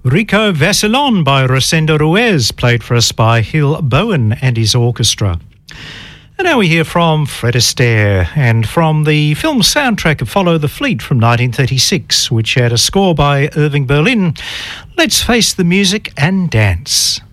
Rico Vacillon by Rosendo Ruiz, played for us by Hill Bowen and his orchestra. And now we hear from Fred Astaire, and from the film soundtrack of Follow the Fleet from 1936, which had a score by Irving Berlin. Let's face the music and dance.